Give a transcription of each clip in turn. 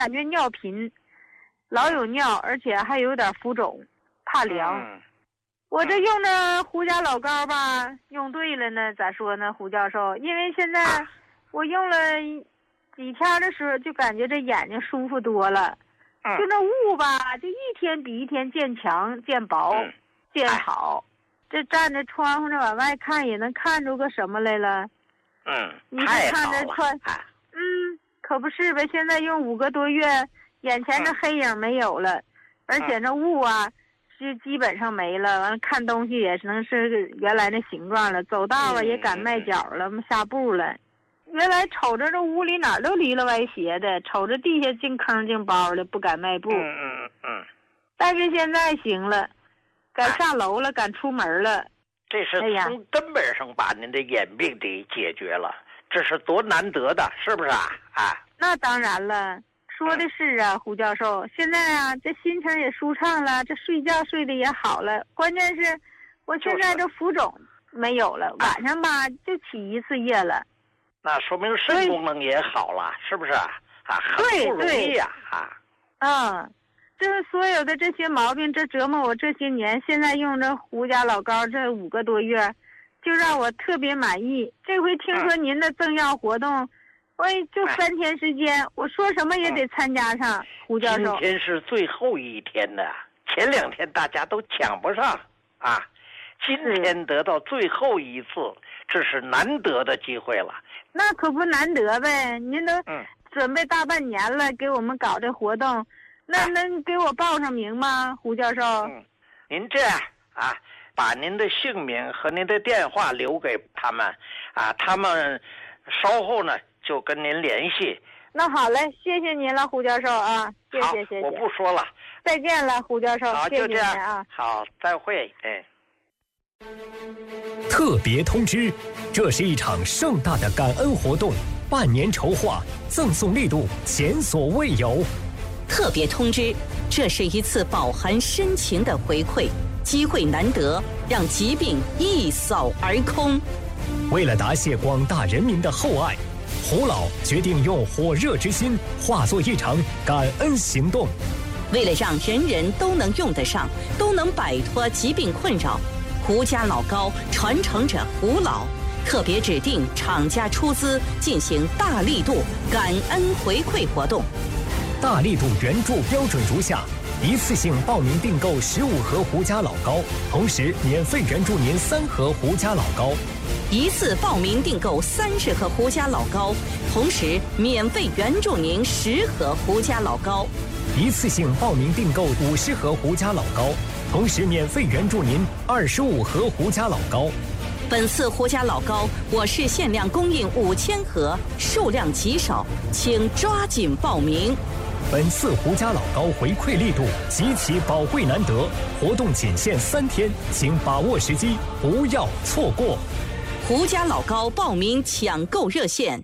感觉尿频，老有尿，而且还有点浮肿，怕凉。我这用的胡家老膏吧，用对了呢，咋说呢，胡教授？因为现在我用了几天的时候，就感觉这眼睛舒服多了。就那雾吧，就一天比一天渐强、渐薄、渐好。这站在窗户那往外看，也能看出个什么来了。你这看着穿，可不是呗？现在用5个多月，眼前这黑影没有了，而且那雾啊。就基本上没了，完了看东西也能是原来那形状了，走道啊也敢迈脚了，下步了。原来瞅着这屋里哪儿都离了歪斜的，瞅着地下进坑进包的，不敢迈步。但是现在行了，敢下楼了，敢出门了。 这是从根本上把您的眼病给解决了，这是多难得的，是不是啊？ 那当然了。说的是啊，胡教授，现在啊，这心情也舒畅了，这睡觉睡得也好了。关键是，我现在这浮肿没有了，晚上吧就起1次夜了。 那说明肾功能也好了，是不是啊？很不容易呀！ 就是所有的这些毛病，这折磨我这些年，现在用这胡家老膏这5个多月，就让我特别满意。这回听说您的赠药活动。我就3天时间，我说什么也得参加上，胡教授。 今天是最后一天的，前2天大家都抢不上啊，今天得到最后一次，这是难得的机会了。 那可不难得呗，您都准备大半年了，给我们搞这活动，那能给我报上名吗，胡教授？ 您这样啊，把您的姓名和您的电话留给他们啊，他们稍后呢。就跟您联系。 那好嘞，谢谢您了，胡教授啊，谢谢。 我不说了， 再见了，胡教授。 好， 谢谢您就这样啊。 好，再会。 特别通知，这是一场盛大的感恩活动，半年筹划，赠送力度前所未有。 特别通知，这是一次饱含深情的回馈，机会难得，让疾病一扫而空。 为了答谢广大人民的厚爱，胡老决定用火热之心化作一场感恩行动。 为了让人人都能用得上，都能摆脱疾病困扰，胡家老膏传承者胡老特别指定厂家出资进行大力度感恩回馈活动。 大力度援助标准如下：一次性报名订购15盒胡家老膏，同时免费援助您3盒胡家老膏。 一次报名订购30盒胡家老膏，同时免费援助您10盒胡家老膏。 一次性报名订购50盒胡家老膏，同时免费援助您25盒胡家老膏。 本次胡家老膏我市限量供应5000盒，数量极少，请抓紧报名。 本次胡家老膏回馈力度极其宝贵难得，活动仅限3天，请把握时机，不要错过。 胡家老膏报名抢购热线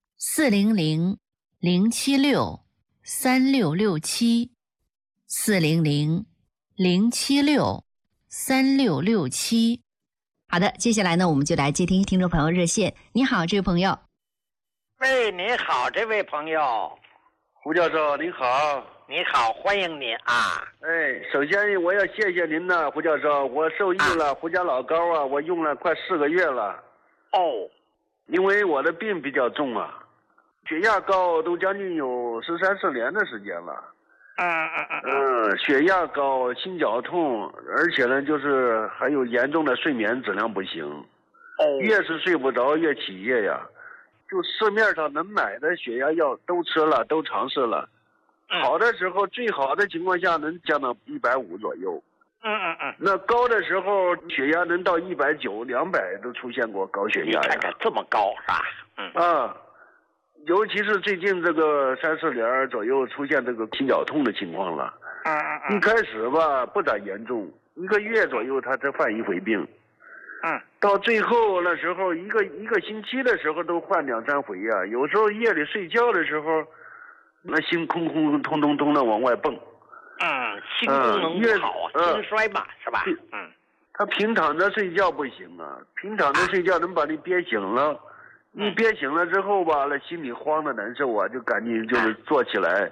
400-076-3667，400-076-3667。好的，接下来呢，我们就来接听听众朋友热线。你好，这位朋友。 喂，你好，这位朋友。 胡教授您好。 你好，欢迎您啊！ 首先我要谢谢您呢，胡教授，我受益了胡家老膏啊，我用了快4个月了。因为我的病比较重啊，血压高都将近有13、14年的时间了。血压高，心绞痛，而且呢，就是还有严重的睡眠质量不行。越是睡不着越起夜呀。就市面上能买的血压药都吃了，都尝试了。好的时候，最好的情况下能降到150左右。那高的时候，血压能到190、200都出现过高血压呀。 你看看这么高是吧？ 尤其是最近这个3、4年左右出现这个心绞痛的情况了。一开始吧不咋严重，1个月左右他才犯1回病。到最后那时候一个星期的时候都换2、3回呀。有时候夜里睡觉的时候，那心空空通通通的往外蹦。 心功能不好啊，心衰嘛，是吧？ 他平躺着睡觉不行啊，平躺着睡觉能把你憋醒了。你憋醒了之后吧，那心里慌的难受啊，就赶紧就是坐起来，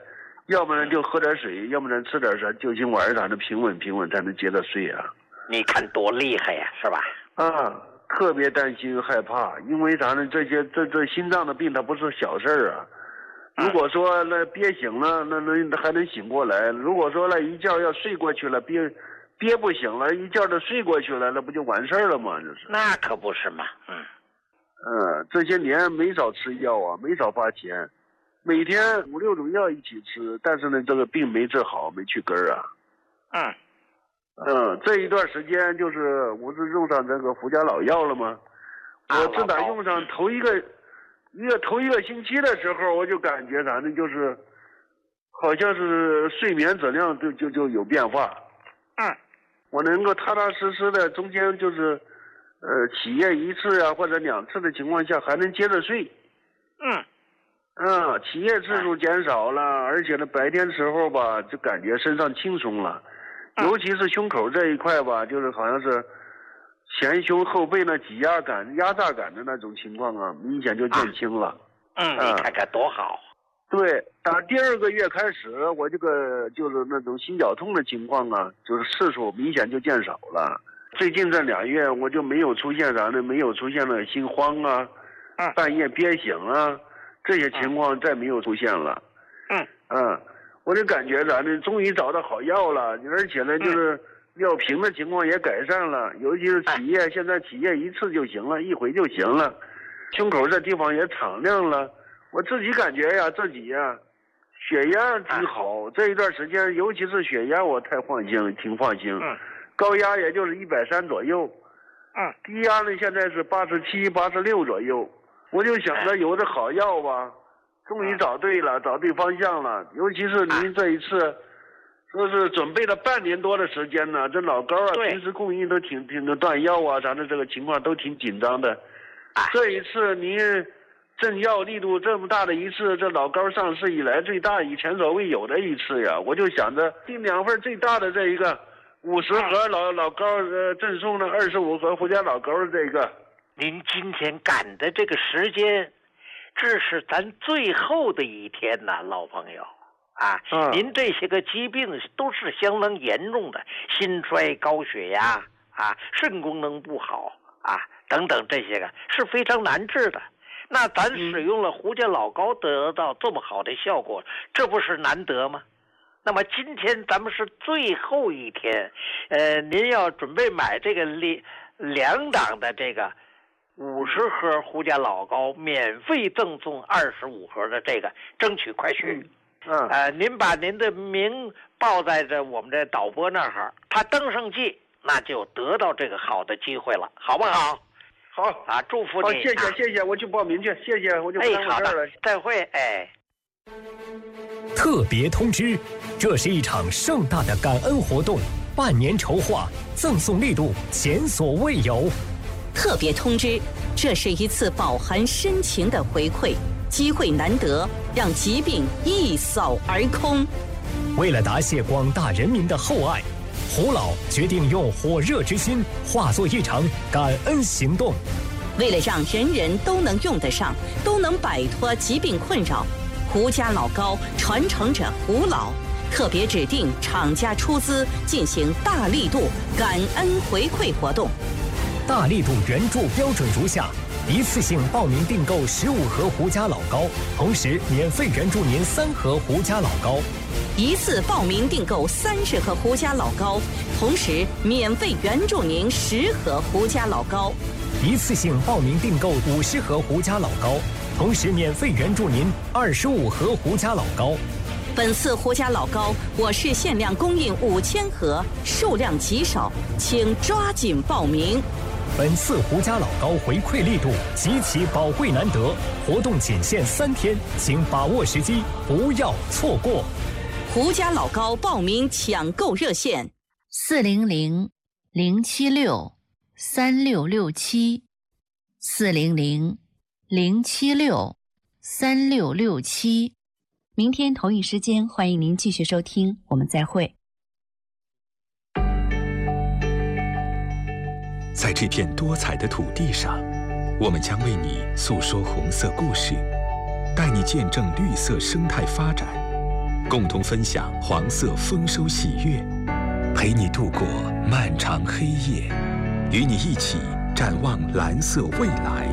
要不然就喝点水，要不然吃点啥救心丸啥的，平稳才能接着睡啊。 你看多厉害呀，是吧？ 啊，特别担心害怕，因为啥呢？这心脏的病它不是小事儿啊。如果说那憋醒了，那还能醒过来；如果说那一觉要睡过去了，憋不醒了，一觉就睡过去了，那不就完事儿了吗？这是。 那可不是嘛， 这些年没少吃药啊，没少花钱，每天5、6种药一起吃，但是呢，这个病没治好，没去根儿啊。这一段时间就是我是用上这个福家老药了吗？我自打用上头一个星期的时候，我就感觉啥呢，就是好像是睡眠质量就有变化。我能够踏踏实实的，中间就是起夜1次啊或者2次的情况下还能接着睡。起夜次数减少了，而且呢白天时候吧就感觉身上轻松了。尤其是胸口这一块吧，就是好像是前胸后背那挤压感、压榨感的那种情况啊，明显就减轻了。 你看看多好。 对，打第2个月开始，我这个就是那种心绞痛的情况啊，就是次数明显就减少了。最近这2月我就没有出现啥呢？没有出现了心慌啊，半夜憋醒啊，这些情况再没有出现了。我就感觉啥呢？终于找到好药了，而且呢，就是尿频的情况也改善了，尤其是起夜，现在起夜1次就行了，一回就行了。胸口这地方也敞亮了，我自己感觉呀，自己呀，血压挺好。这一段时间，尤其是血压，我太放心，挺放心。高压也就是130左右，低压呢现在是87、86左右。我就想着有这好药吧。终于找对了，找对方向了。尤其是您这一次，说是准备了半年多的时间呢。这老高啊，平时供应都挺的断药啊，咱的这个情况都挺紧张的。这一次您赠药力度这么大的一次，这老高上市以来最大、以前所未有的一次呀。我就想着订2份最大的这一个50盒老高赠送的25盒福家老高的这个。 您今天赶的这个时间。这是咱最后的一天呐，老朋友啊！您这些个疾病都是相当严重的，心衰、高血压啊，肾功能不好啊，等等这些个是非常难治的。那咱使用了胡家老高得到这么好的效果，这不是难得吗？那么今天咱们是最后一天，您要准备买这个2档的这个。50盒胡家老高免费赠送25盒的这个，争取快去。您把您的名报在这我们这导播那儿，他登上去，那就得到这个好的机会了，好不好？ 好啊，祝福你。 谢谢，我去报名去，谢谢，我就不耽误事了。 再会， 特别通知，这是一场盛大的感恩活动，半年筹划，赠送力度前所未有。 特别通知，这是一次饱含深情的回馈，机会难得，让疾病一扫而空。 为了答谢广大人民的厚爱，胡老决定用火热之心化作一场感恩行动。 为了让人人都能用得上，都能摆脱疾病困扰，胡家老高传承者胡老特别指定厂家出资进行大力度感恩回馈活动。 大力度援助标准如下：一次性报名订购15盒胡家老高，同时免费援助您3盒胡家老高； 一次报名订购30盒胡家老高，同时免费援助您10盒胡家老高； 一次性报名订购50盒胡家老高，同时免费援助您25盒胡家老高。 本次胡家老高我市限量供应5000盒，数量极少，请抓紧报名。 本次胡家老高回馈力度极其宝贵难得，活动仅限3天，请把握时机，不要错过。 胡家老高报名抢购热线 ：400-076-3667，400-076-3667。明天同一时间，欢迎您继续收听，我们再会。 在这片多彩的土地上，我们将为你诉说红色故事，带你见证绿色生态发展， 共同分享黄色丰收喜悦，陪你度过漫长黑夜，与你一起展望蓝色未来。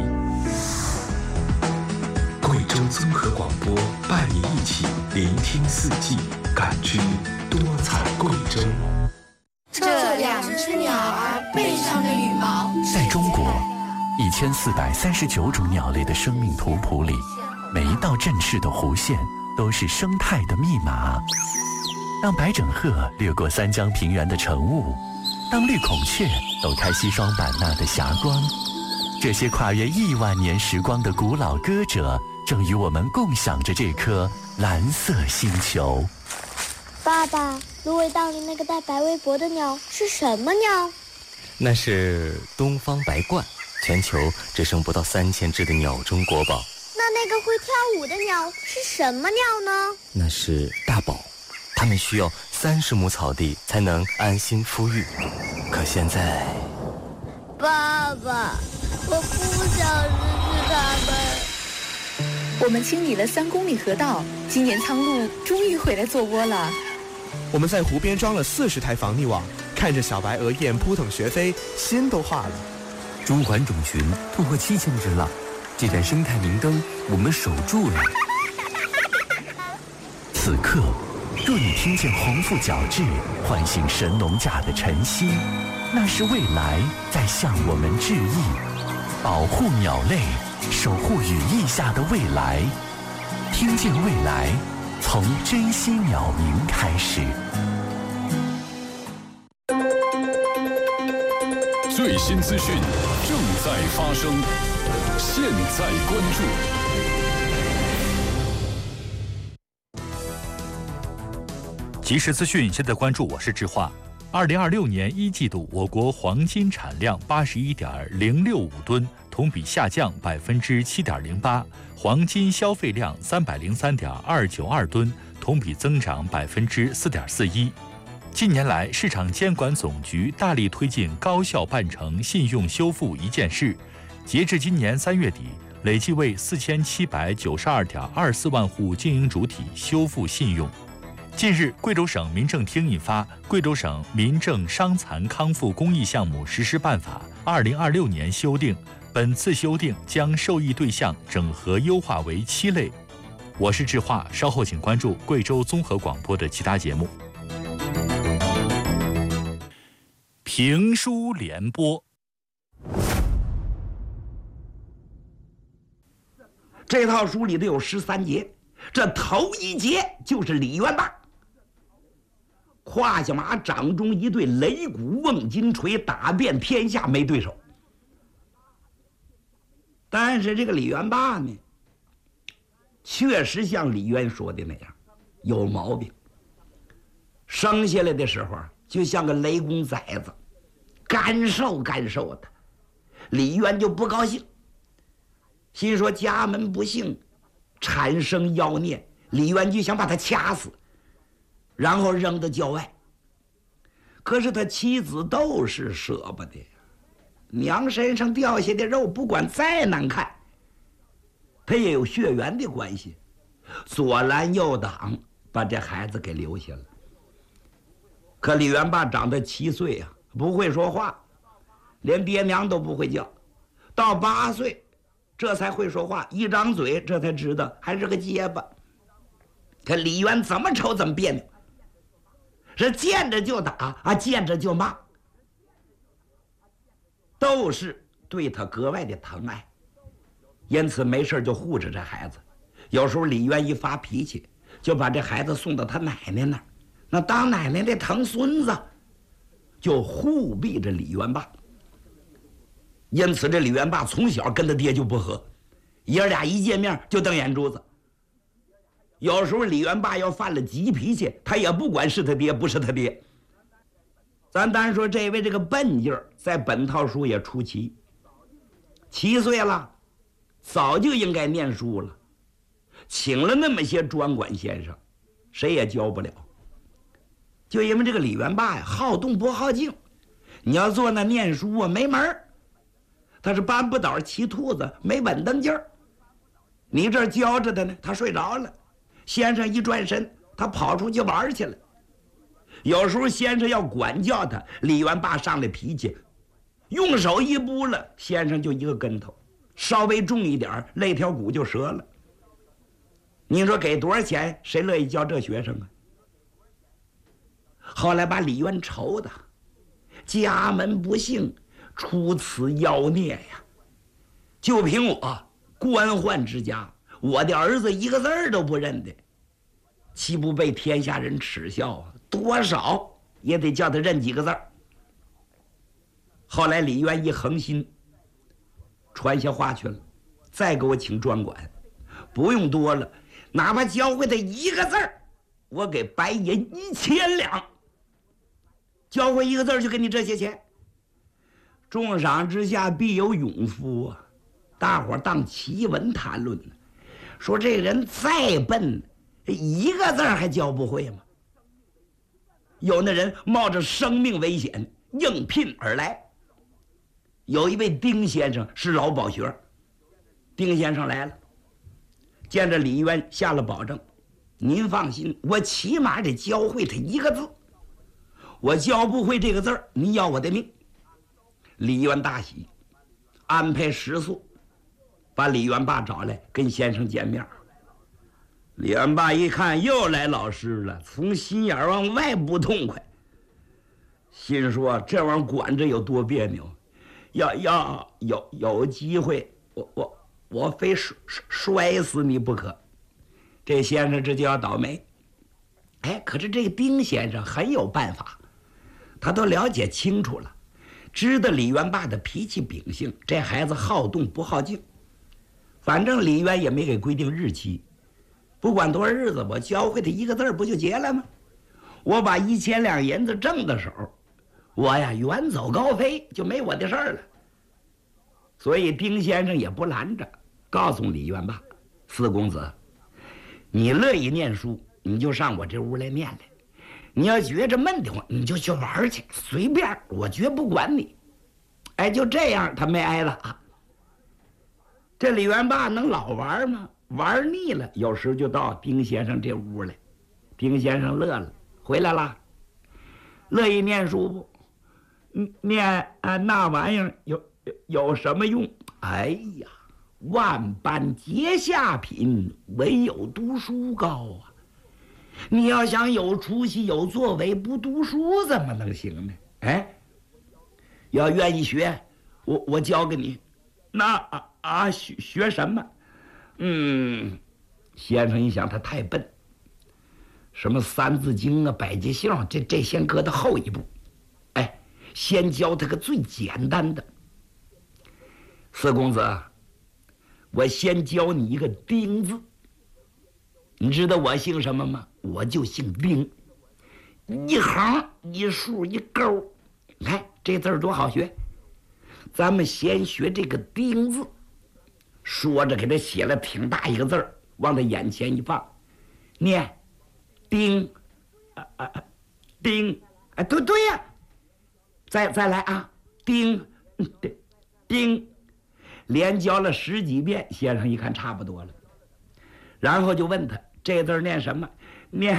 贵州综合广播伴你一起聆听四季，感知多彩贵州。 这两只鸟儿背上的羽毛， 在中国1439种鸟类的生命图谱里，每一道振翅的弧线都是生态的密码。当白枕鹤掠过三江平原的晨雾，当绿孔雀抖开西双版纳的霞光，这些跨越1万年时光的古老歌者，正与我们共享着这颗蓝色星球。 爸爸，芦苇荡里那个带白围脖的鸟是什么鸟？ 那是东方白鹳，全球只剩不到3000只的鸟中国宝。 那个会跳舞的鸟是什么鸟呢？ 那是大宝，它们需要30亩草地才能安心孵育。可现在， 爸爸，我不想失去它们。 我们清理了3公里河道，今年苍鹭终于回来做窝了。 我们在湖边装了40台防溺网，看着小白鹅雁扑腾学飞，心都化了。 中环种群突破7000只了，这盏生态明灯我们守住了。 此刻，若你听见红腹角雉唤醒神农架的晨曦，那是未来在向我们致意。保护鸟类，守护羽翼下的未来。听见未来，从珍惜鸟鸣开始。 最新资讯正在发生，现在关注。 即时资讯，现在关注，我是志化。2026年1季度，我国黄金产量81.065吨，同比下降7.08%；黄金消费量303.292吨，同比增长4.41%。近年来，市场监管总局大力推进高效办成信用修复一件事，截至今年3月底，累计为4792.24万户经营主体修复信用。近日，贵州省民政厅印发《贵州省民政伤残康复公益项目实施办法（2026年修订）》，本次修订将受益对象整合优化为7类。我是志化，稍后请关注贵州综合广播的其他节目。评书联播， 这套书里头有13节，这头1节就是李元霸。胯下马掌中一对擂鼓瓮金锤，打遍天下没对手。但是这个李元霸呢，确实像李渊说的那样，有毛病。生下来的时候就像个雷公崽子，干瘦的。李渊就不高兴，心说家门不幸，产生妖孽，李渊就想把他掐死，然后扔到郊外。可是他妻子窦氏舍不得，娘身上掉下的肉不管再难看，他也有血缘的关系，左拦右挡，把这孩子给留下了。可李元霸长得7岁啊，不会说话，连爹娘都不会叫，到8岁这才会说话，一张嘴这才知道还是个结巴。可李渊怎么瞅怎么别扭，是见着就打啊，见着就骂。窦氏对他格外的疼爱，因此没事就护着这孩子。有时候李渊一发脾气，就把这孩子送到他奶奶那儿，那当奶奶的疼孙子，就护庇着李元霸。因此这李元霸从小跟他爹就不和，爷俩一见面就瞪眼珠子。有时候李元霸要犯了急脾气，他也不管是他爹不是他爹。咱单说这位这个笨劲儿，在本套书也出奇。7岁了，早就应该念书了，请了那么些专管先生，谁也教不了。就因为这个李元霸呀，好动不好静，你要坐那念书啊，没门儿。他是搬不倒骑兔子，没稳当劲儿。你这儿教着他呢，他睡着了，先生一转身， 他跑出去玩去了。有时候先生要管教他，李元霸上来脾气，用手一拨了，先生就一个跟头，稍微重一点，肋条骨就折了。你说给多少钱，谁乐意教这学生啊？后来把李渊愁的家门不幸，出此妖孽呀！就凭我官宦之家，我的儿子一个字儿都不认得，岂不被天下人耻笑啊？多少也得叫他认几个字儿。后来李渊一横心，传下话去了，再给我请专管，不用多了，哪怕教会他一个字儿，我给白银1000两。教会一个字儿就给你这些钱。重赏之下必有勇夫啊！大伙儿当奇闻谈论呢，说这人再笨，一个字儿还教不会吗？有那人冒着生命危险应聘而来。有一位丁先生是老保学，丁先生来了，见着李渊下了保证，您放心，我起码得教会他一个字，我教不会这个字儿，您要我的命。李渊大喜，安排食宿，把李元霸找来跟先生见面。李元霸一看又来老师了，从心眼往外不痛快，心说这玩意儿管着有多别扭，要有机会，我非摔死你不可。这先生这就要倒霉。哎，可是这个丁先生很有办法，他都了解清楚了，知道李元霸的脾气秉性，这孩子好动不好静。反正李渊也没给规定日期，不管多少日子，我教会他一个字儿不就结了吗？我把1000两银子挣到手，我呀远走高飞，就没我的事儿了。所以丁先生也不拦着，告诉李元霸：四公子，你乐意念书，你就上我这屋来念来；你要觉着闷得慌，你就去玩去，随便，我绝不管你。哎，就这样，他没挨打。这李元霸能老玩吗？玩腻了，有时就到丁先生这屋来。丁先生乐了，回来了，乐意念书不？念那玩意儿有什么用？哎呀，万般皆下品，唯有读书高啊！你要想有出息、有作为，不读书怎么能行呢？哎，要愿意学，我教给你。那学什么？先生一想他太笨，什么三字经啊、百家姓，这先搁到后一步。哎，先教他个最简单的。四公子，我先教你一个丁字。你知道我姓什么吗？我就姓丁，一横一竖一勾，你看这字儿多好学。咱们先学这个丁字，说着给他写了挺大一个字儿，往他眼前一放，念丁，丁，哎，对呀，再来啊，丁，丁，连教了10几遍，先生一看差不多了，然后就问他这字念什么？念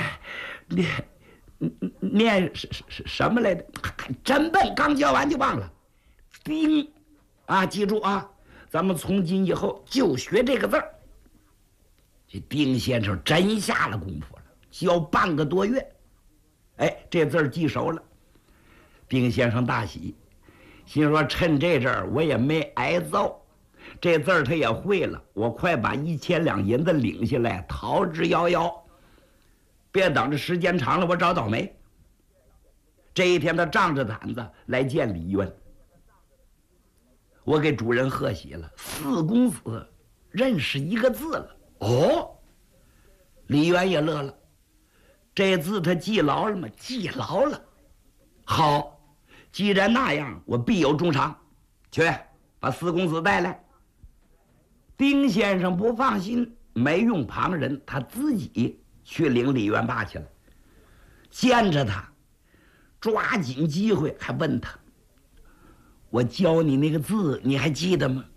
什么来着？真笨，刚教完就忘了。丁，记住啊，咱们从今以后就学这个字儿。这丁先生真下了功夫了，教半个多月，哎，这字儿记熟了。丁先生大喜，心说趁这阵儿我也没挨揍，这字儿他也会了，我快把1000两银子领下来，逃之夭夭，别等着时间长了我找倒霉。这一天他仗着胆子来见李渊。我给主人贺喜了，四公子认识一个字了。哦，李渊也乐了，这字他记牢了吗？记牢了。好，既然那样，我必有重赏。去，把四公子带来。丁先生不放心，没用旁人，他自己去领李元霸去了。见着他，抓紧机会还问他，我教你那个字，你还记得吗？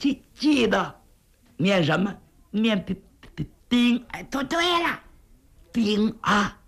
记得，念什么？念丁。哎，对了， 平安。